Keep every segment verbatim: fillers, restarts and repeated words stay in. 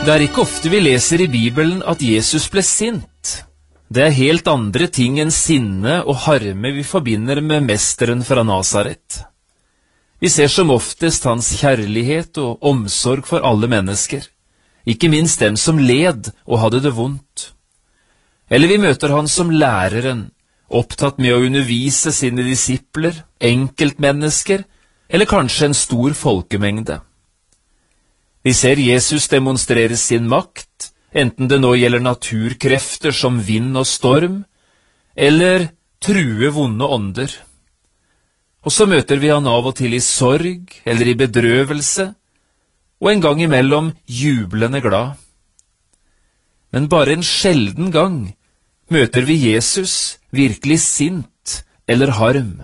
Det er ikke ofte vi leser i Bibelen at Jesus ble sint. Det er helt andre ting enn sinne og harme vi forbinder med mesteren fra Nazaret. Vi ser som oftest hans kjærlighet og omsorg for alle mennesker, ikke minst dem som led og hadde det vondt. Eller vi møter han som læreren, opptatt med å undervise sine disipler, enkeltmennesker, eller kanskje en stor folkemengde. Vi ser Jesus demonstrere sin makt, enten det nå gjelder naturkrefter som vind og storm, eller true vonde ånder. Og så møter vi han av og til i sorg eller i bedrøvelse, og en gang imellom jublende glad. Men bare en sjelden gang møter vi Jesus virkelig sint eller harm.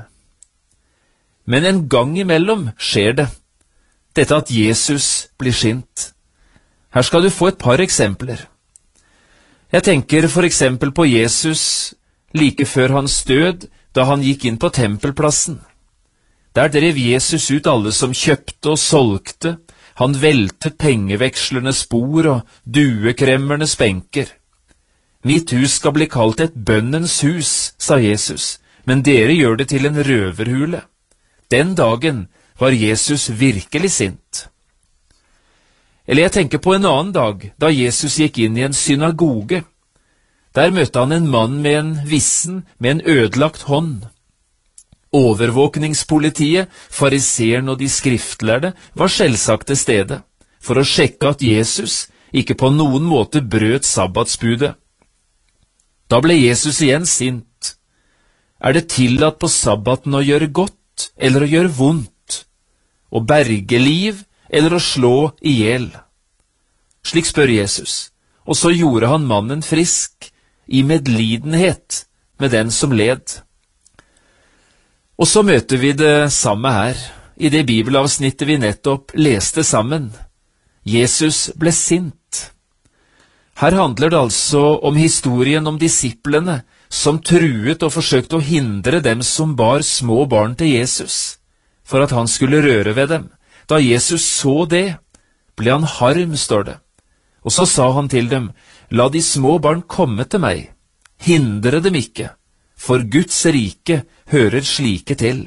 Men en gang imellom skjer det, dette at Jesus blir sint. Her skal du få et par eksempler. Jeg tenker for eksempel på Jesus like før hans død, da han gikk inn på tempelplassen. Der drev Jesus ut alle som kjøpte og solgte. Han veltet pengevekslernes bord og duekremmernes benker. Mitt hus skal bli kalt et bønnens hus, sa Jesus, men dere gjør det til en røverhule. Den dagen var Jesus virkelig sint. Eller jeg tenker på en annen dag, da Jesus gikk inn i en synagoge. Der møtte han en mann med en vissen, med en ødelagt hånd. Overvåkningspolitiet, fariseeren og de skriftlærde var selvsagt til stede, for å sjekke at Jesus ikke på noen måte brøt sabbatsbudet. Da ble Jesus igjen sint. Er det tillatt på sabbaten å gjøre godt, eller å gjøre vondt? Å berge liv, eller å slå ihjel? Slik spør Jesus, og så gjorde han mannen frisk, i medlidenhet med den som led. Og så møter vi det samme her, i det bibelavsnittet vi nettopp leste sammen. Jesus ble sint. Her handler det altså om historien om disiplene, som truet og forsøkte å hindre dem som bar små barn til Jesus, for at han skulle røre ved dem. Da Jesus så det, ble han harm, står det. Og så sa han til dem, la de små barn komme til meg, hindre dem ikke, for Guds rike hører slike til.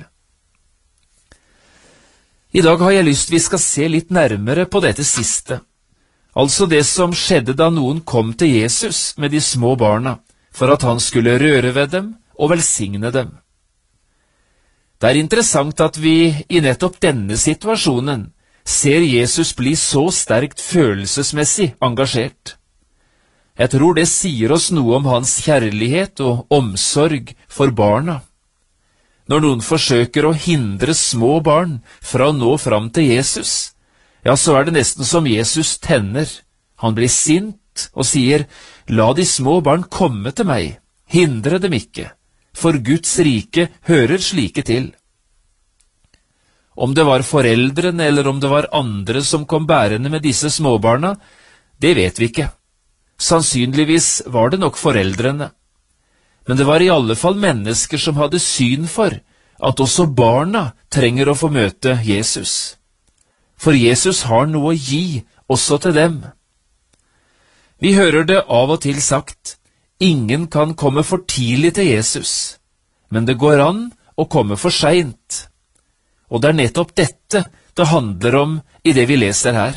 I dag har jeg lyst vi skal se litt nærmere på dette siste, altså det som skjedde da noen kom til Jesus med de små barna, for at han skulle røre ved dem og velsigne dem. Det er interessant at vi i nettopp denne situasjonen ser Jesus bli så sterkt følelsesmessig engasjert. Jeg tror det sier oss noe om hans kjærlighet og omsorg for barna. Når noen forsøker å hindre små barn fra å nå fram til Jesus, ja, så er det nesten som Jesus tenner. Han blir sint og sier, la de små barn komme til meg, hindre dem ikke, for Guds rike hører slike til. Om det var foreldrene eller om det var andre som kom bærende med disse småbarna, det vet vi ikke. Sannsynligvis var det nok foreldrene. Men det var i alle fall mennesker som hadde syn for at også barna trenger å få møte Jesus. For Jesus har noe å gi også til dem. Vi hører det av og til sagt, ingen kan komme for tidlig til Jesus, men det går an å komme for sent. Og det er nettopp dette det handler om i det vi leser her.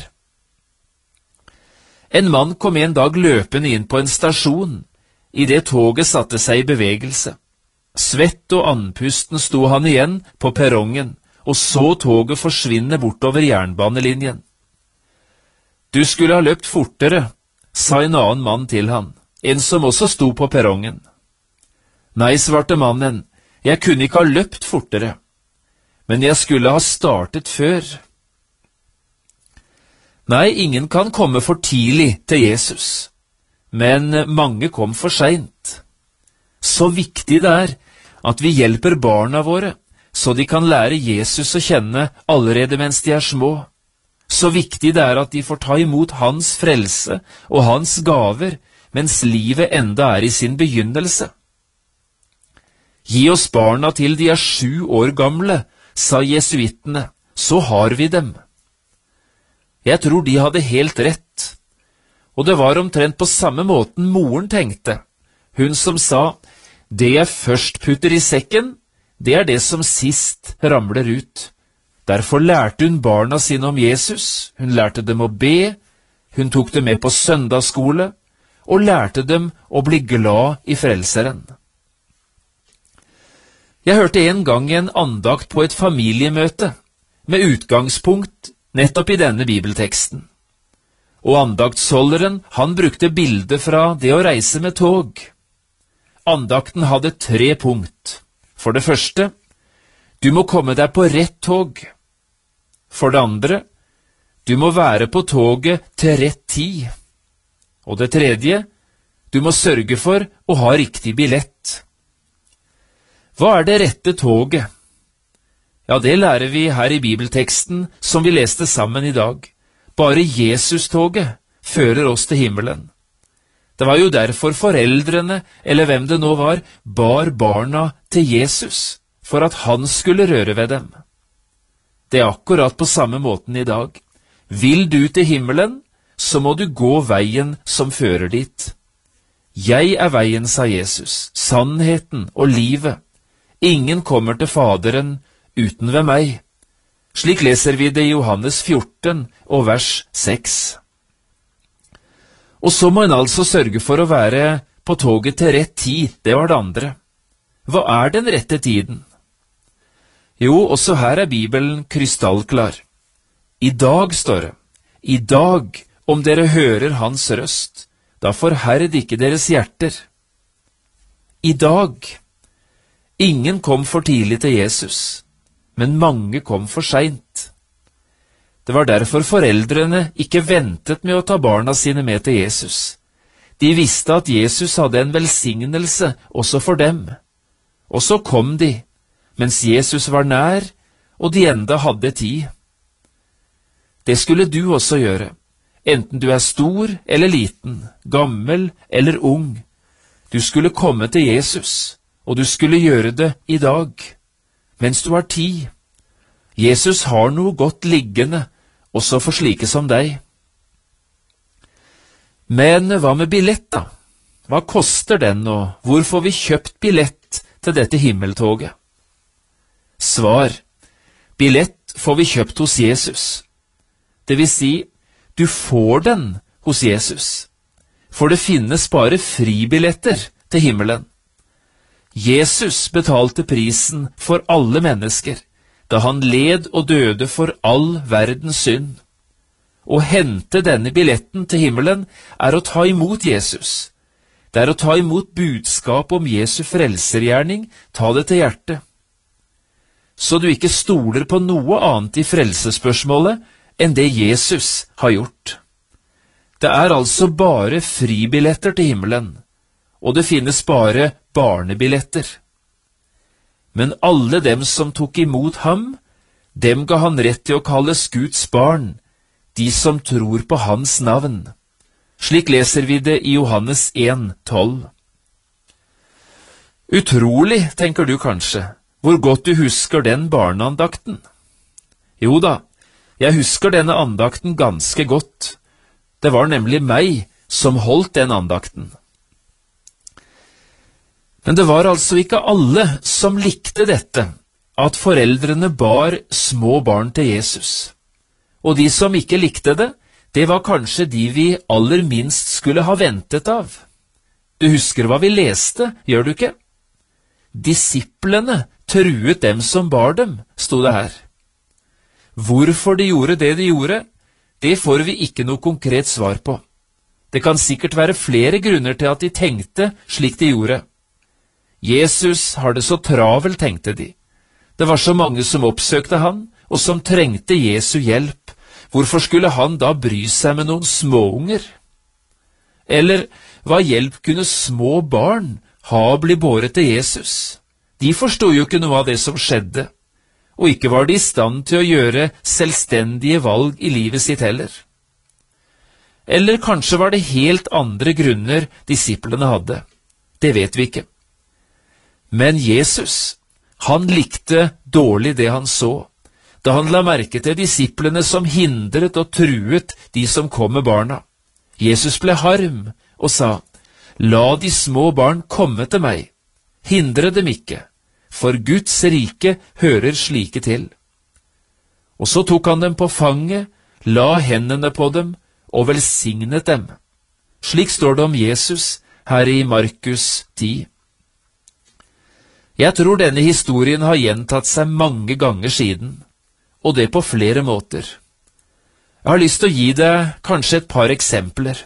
En mann kom en dag løpende inn på en stasjon, i det toget satte seg i bevegelse. Svett og andpusten sto han igjen på perrongen, og så toget forsvinne bortover jernbanelinjen. Du skulle ha løpt fortere, sa en annen mann til han, en som også sto på perrongen. Nei, svarte mannen, jeg kunne ikke ha løpt fortere, men jeg skulle ha startet før. Nei, ingen kan komme for tidlig til Jesus, men mange kom for sent. Så viktig det er at vi hjelper barna våre, så de kan lære Jesus å kjenne allerede mens de er små. Så viktig det er at de får ta imot hans frelse og hans gaver, mens livet enda er i sin begynnelse. Gi oss barna til de er sju år gamle, sa jesuittene, så har vi dem. Jeg tror de hadde helt rett. og det var omtrent på samme måten moren tenkte. Hun som sa, det jeg først putter i sekken, det er det som sist ramler ut. Derfor lærte hun barna sine om Jesus, hun lærte dem å be, hun tok dem med på søndagsskole, og lærte dem å bli glad i Frelseren. Jeg hørte en gang en andakt på et familiemøte, med utgangspunkt nettopp i denne bibelteksten. Og andaktsholderen, han brukte bildet fra det å reise med tog. Andakten hadde tre punkt. For det første, du må komme deg på rett tog. For det andre, du må være på toget til rett tid. Og det tredje, du må sørge for å ha riktig billett. Hva er det rette toget? Ja, det lærer vi her i bibelteksten som vi leste sammen i dag. Bare Jesus-toget fører oss til himmelen. Det var jo derfor foreldrene, eller hvem det nå var, bar barna til Jesus, for at han skulle røre ved dem. Det er akkurat på samme måten i dag. Vil du til himmelen, så må du gå veien som fører dit. Jeg er veien, sa Jesus, sannheten og livet. Ingen kommer til Faderen uten ved meg. Slik leser vi det i Johannes fjorten og vers seks. Og så må en altså sørge for å være på toget til rett tid, det var det andre. Hva er den rette tiden? Jo, også her er Bibelen krystallklar. I dag, står det, i dag, om dere hører hans røst, da forherd ikke deres hjerter. I dag. Ingen kom for tidlig til Jesus, men mange kom for sent. Det var derfor foreldrene ikke ventet med å ta barna sine med til Jesus. De visste at Jesus hadde en velsignelse også for dem. Og så kom de, mens Jesus var nær, og de enda hadde tid. Det skulle du også gjøre, enten du er stor eller liten, gammel eller ung. Du skulle komme til Jesus, og du skulle gjøre det i dag, mens du har tid. Jesus har noe godt liggende, også for slike som deg. Men hva med billett da? Hva koster den, og hvor får vi kjøpt billett til dette himmeltoget? Svar: billett får vi kjøpt hos Jesus. Det vil si, du får den hos Jesus, for det finnes bare fribilletter til himmelen. Jesus betalte prisen for alle mennesker, da han led og døde for all verdens synd. Å hente denne billetten til himmelen er å ta imot Jesus. Det er å ta imot budskap om Jesu frelsergjerning, ta det til hjertet. Så du ikke stoler på noe annet i frelsespørsmålet enn det Jesus har gjort. Det er altså bare fribilletter til himmelen, og det finnes bare barnebilletter. Men alle dem som tok imot ham, dem ga han rett til å kalles Guds barn, de som tror på hans navn. Slik leser vi det i Johannes en tolv. Utrolig, tenker du kanskje, hvor godt du husker den barneandakten. Jo da, jeg husker denne andakten ganske godt. Det var nemlig meg som holdt den andakten. Men det var altså ikke alle som likte dette, at foreldrene bar små barn til Jesus. Og de som ikke likte det, det var kanskje de vi aller minst skulle ha ventet av. Du husker hva vi leste, gjør du ikke? Disiplene truet dem som bar dem, sto det her. Hvorfor de gjorde det de gjorde, det får vi ikke noe konkret svar på. Det kan sikkert være flere grunner til at de tenkte slik de gjorde. Jesus har det så travelt, tenkte de. Det var så mange som oppsøkte han, og som trengte Jesu hjelp. Hvorfor skulle han da bry seg med noen småunger? Eller hva hjelp kunne små barn ha å bli båret til Jesus? De forstod jo ikke noe av det som skjedde, og ikke var de i stand til å gjøre selvstendige valg i livet sitt heller. Eller kanskje var det helt andre grunner disiplene hadde. Det vet vi ikke. Men Jesus, han likte dårlig det han så, da han la merke til disiplene som hindret og truet de som kom med barna. Jesus ble harm og sa, «La de små barn komme til meg, hindre dem ikke, for Guds rike hører slike til.» Og så tok han dem på fanget, la hendene på dem og velsignet dem. Slik står det om Jesus her i Markus ti. Jeg tror denne historien har gjentatt seg mange ganger siden, og det på flere måter. Jeg har lyst til å gi deg kanskje et par eksempler.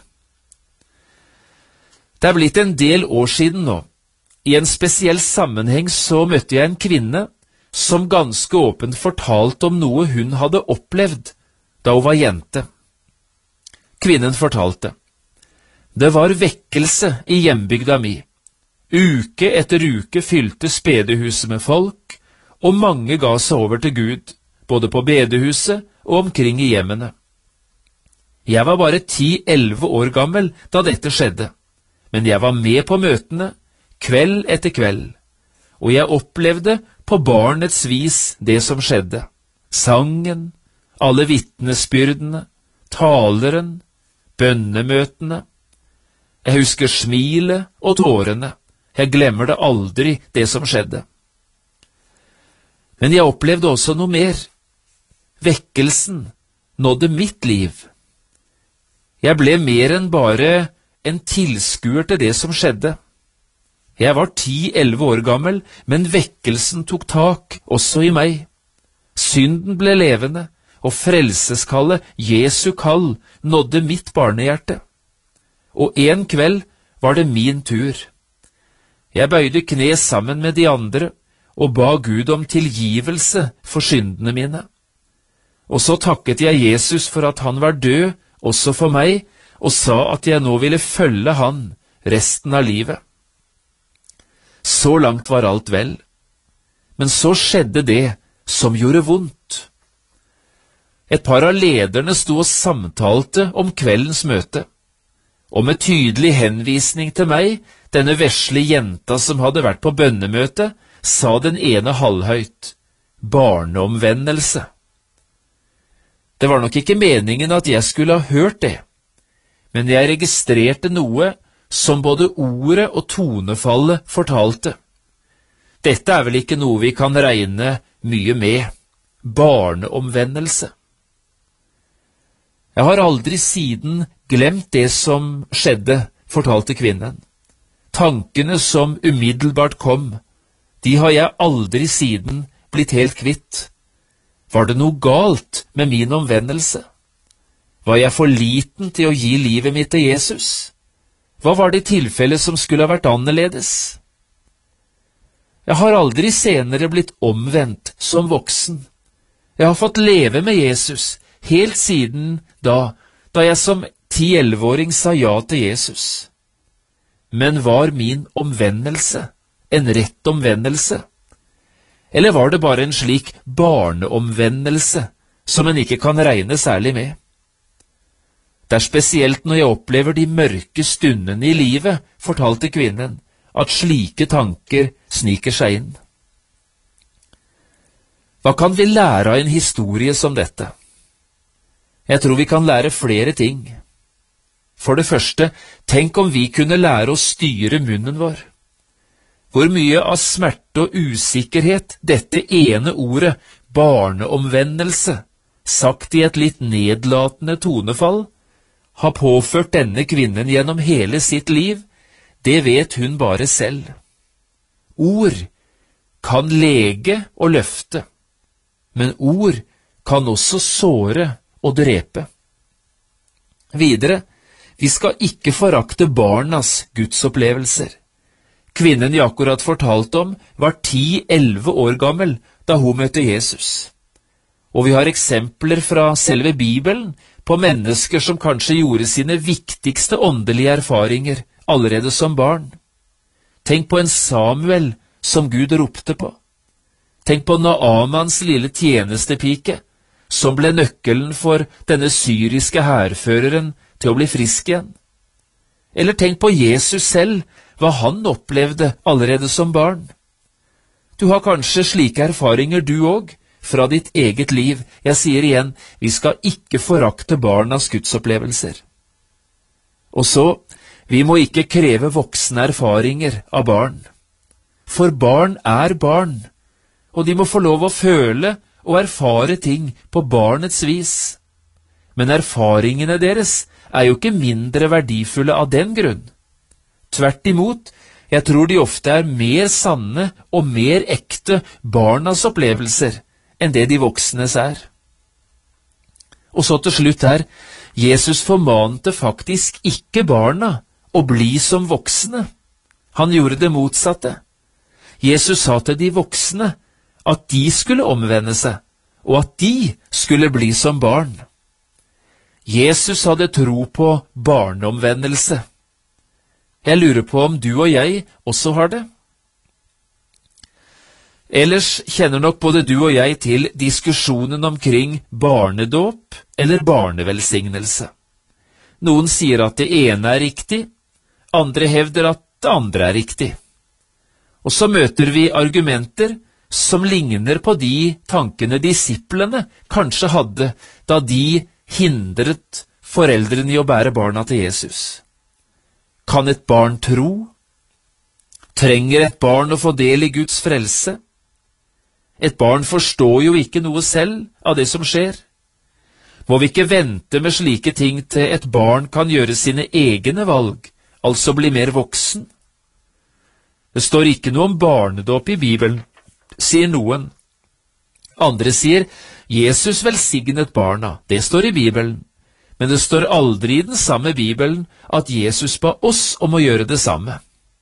Det er blitt en del år siden nå. I en spesiell sammenheng så møtte jeg en kvinne som ganske åpent fortalte om noe hun hadde opplevd da hun var jente. Kvinnen fortalte, «Det var vekkelse i hjembygda mi. Uke etter uke fylte spedehuset med folk, og mange ga seg over til Gud, både på bedehuset og omkring i hjemmene. Jeg var bare ti-elleve år gammel da dette skjedde, men jeg var med på møtene, kveld etter kveld, og jeg opplevde på barnets vis det som skjedde. Sangen, alle vitnesbyrdene, taleren, bønnemøtene. Jeg husker smilet og tårene. Jeg glemmer det aldri, det som skjedde. Men jeg opplevde også noe mer. Vekkelsen nådde mitt liv. Jeg ble mer enn bare en tilskuer til det som skjedde. Jeg var ti-elleve år gammel, men vekkelsen tok tak også i meg. Synden ble levende, og frelseskallet, Jesu kall, nådde mitt barnehjerte. Og en kveld var det min tur. Jeg bøyde kne sammen med de andre, og ba Gud om tilgivelse for syndene mine. Og så takket jeg Jesus for at han var død, også for meg, og sa at jeg nå ville følge han resten av livet. Så langt var alt vel. Men så skjedde det som gjorde vondt. Et par av lederne sto og samtalte om kveldens møte, og med tydelig henvisning til meg, denne vesle jenta som hadde vært på bønnemøte, sa den ene halvhøyt, barneomvendelse. Det var nok ikke meningen at jeg skulle ha hørt det, men jeg registrerte noe som både ordet og tonefallet fortalte. Dette er vel ikke noe vi kan regne mye med, barneomvendelse. Jeg har aldri siden glemt det som skjedde, fortalte kvinnen. Tankene som umiddelbart kom, de har jeg aldri siden blitt helt kvitt. Var det noe galt med min omvendelse? Var jeg for liten til å gi livet mitt til Jesus? Hva var det i tilfelle som skulle ha vært annerledes? Jeg har aldri senere blitt omvendt som voksen. Jeg har fått leve med Jesus helt siden da, da jeg som ti-elleveåring sa ja til Jesus. Men var min omvendelse en rett omvendelse? Eller var det bare en slik barneomvendelse som en ikke kan regne særlig med? Det er spesielt når jeg opplever de mørke stundene i livet, fortalte kvinnen, at slike tanker sniker seg inn. Hva kan vi lære av en historie som dette? Jeg tror vi kan lære flere ting. For det første, tenk om vi kunne lære å styre munnen vår. Hvor mye av smerte og usikkerhet dette ene ordet, barneomvendelse, sagt i et litt nedlatende tonefall, har påført denne kvinnen gjennom hele sitt liv, det vet hun bare selv. Ord kan lege og løfte, men ord kan også såre og drepe. Videre, vi skal ikke forakte barnas gudsopplevelser. Kvinnen jeg akkurat fortalte om var ti-elleve år gammel da hun møtte Jesus. Og vi har eksempler fra selve Bibelen på mennesker som kanskje gjorde sine viktigste åndelige erfaringer allerede som barn. Tenk på en Samuel som Gud ropte på. Tenk på Naamans lille tjenestepike, som ble nøkkelen for denne syriske hærføreren til å bli frisk igjen. Eller tenk på Jesus selv, hva han opplevde allerede som barn. Du har kanskje slike erfaringer du også, fra ditt eget liv. Jeg sier igjen, vi skal ikke forakte barnas gudsopplevelser. Og så, vi må ikke kreve voksne erfaringer av barn. For barn er barn, og de må få lov å føle og erfare ting på barnets vis. Men erfaringene deres er jo ikke mindre verdifulle av den grunn. Tvert imot, jeg tror de ofte er mer sanne og mer ekte barnas opplevelser enn det de voksnes er. Og så til slutt her, Jesus formante faktisk ikke barna å bli som voksne. Han gjorde det motsatte. Jesus sa til de voksne at de skulle omvende seg, og at de skulle bli som barn. Jesus hadde tro på barneomvendelse. Jeg lurer på om du og jeg også har det. Ellers kjenner nok både du og jeg til diskusjonen omkring barnedåp eller barnevelsignelse. Noen sier at det ene er riktig, andre hevder at det andre er riktig. Og så møter vi argumenter som ligner på de tankene disiplene kanskje hadde da de hindret foreldrene i å bære barna til Jesus. Kan et barn tro? Trenger et barn å få del i Guds frelse? Et barn forstår jo ikke noe selv av det som skjer. Må vi ikke vente med slike ting til et barn kan gjøre sine egne valg, altså bli mer voksen? Det står ikke noe om barnedåp i Bibelen, sier noen. Andre sier, Jesus velsignet barna, det står i Bibelen. Men det står aldri i den samme Bibelen at Jesus ba oss om å gjøre det samme.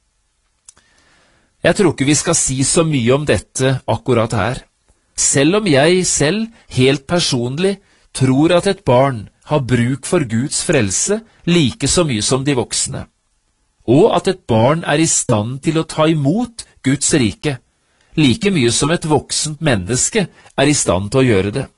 Jeg tror ikke vi skal si så mye om dette akkurat her, selv om jeg selv, helt personlig, tror at et barn har bruk for Guds frelse like så mye som de voksne, og at et barn er i stand til å ta imot Guds rike, like mye som et voksent menneske er i stand til å gjøre det.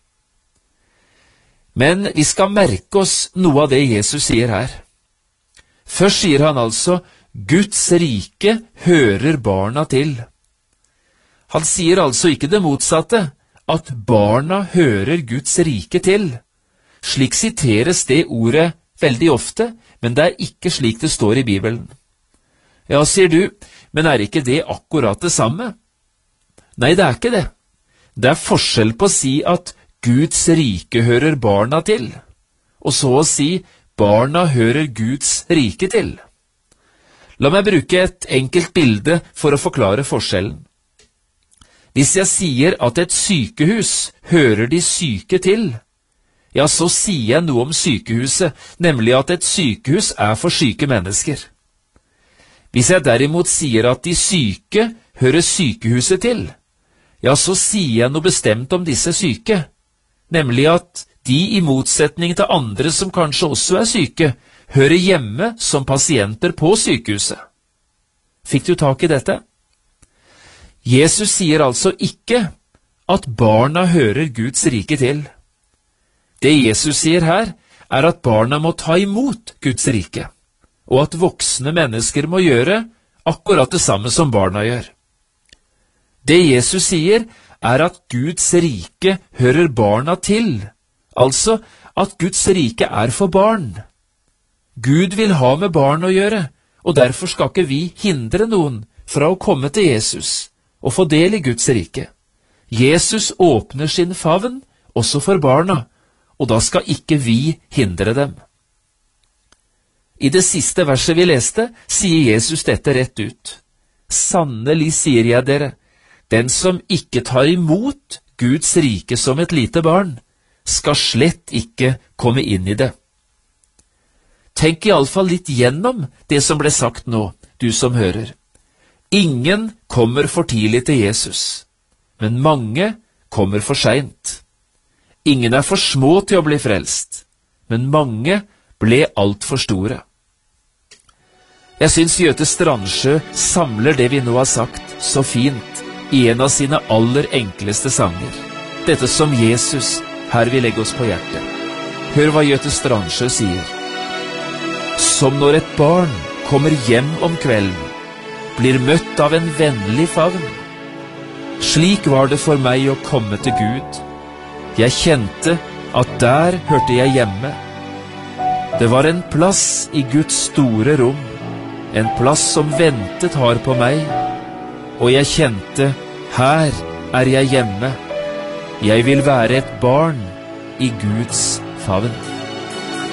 Men vi skal merke oss noe av det Jesus sier her. Først sier han altså, Guds rike hører barna til. Han sier altså ikke det motsatte, at barna hører Guds rike til. Slik siteres det ordet veldig ofte, men det er ikke slik det står i Bibelen. Ja, sier du, men er ikke det akkurat det samme? Nei, det er ikke det. Det er forskjell på å si at Guds rike hører barna til, og så å si barna hører Guds rike til. La meg bruke et enkelt bilde for å forklare forskjellen. Hvis jeg sier at et sykehus hører de syke til, ja, så sier jeg noe om sykehuset, nemlig at et sykehus er for syke mennesker. Hvis jeg derimot sier at de syke hører sykehuset til, ja, så sier jeg noe bestemt om disse syke, nemlig at de i motsetning til andre som kanskje også er syke, hører hjemme som pasienter på sykehuset. Fikk du tak i dette? Jesus sier altså ikke at barna hører Guds rike til. Det Jesus sier her, er at barna må ta imot Guds rike, og at voksne mennesker må gjøre akkurat det samme som barna gjør. Det Jesus sier, er at Guds rike hører barna til, altså at Guds rike er for barn. Gud vil ha med barn å gjøre, og derfor skal ikke vi hindre noen fra å komme til Jesus og få del i Guds rike. Jesus åpner sin favn også for barna, og da skal ikke vi hindre dem. I det siste verset vi leste, sier Jesus dette rett ut. Sannelig sier jeg dere, den som ikke tar imot Guds rike som et lite barn, skal slett ikke komme inn i det. Tenk i alle fall litt gjennom det som ble sagt nå, du som hører. Ingen kommer for tidlig til Jesus, men mange kommer for sent. Ingen er for små til å bli frelst, men mange ble alt for store. Jeg synes Gjøte Strandsjø samler det vi nå har sagt så fint i en av sine aller enkleste sanger. Dette som Jesus her vil legge oss på hjertet. Hør hva Gjøte Strandsjø sier. Som når et barn kommer hjem om kvelden, blir møtt av en vennlig favn. Slik var det for meg å komme til Gud. Jeg kjente at der hørte jeg hjemme. Det var en plass i Guds store rom, en plass som ventet har på meg, og jeg kjente, her er jeg hjemme. Jeg vil være et barn i Guds favn.